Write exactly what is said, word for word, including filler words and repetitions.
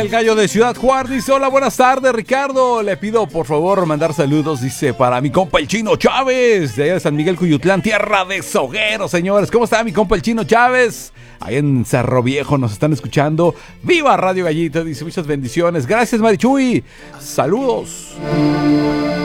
el gallo de Ciudad Juárez dice: hola, buenas tardes, Ricardo. Le pido por favor mandar saludos, dice, para mi compa el Chino Chávez, de allá de San Miguel Cuyutlán, tierra de Soguero, señores. ¿Cómo está mi compa el Chino Chávez? Ahí en Cerro Viejo nos están escuchando. ¡Viva Radio Gallito! Dice, muchas bendiciones. Gracias, Marichuy. Saludos.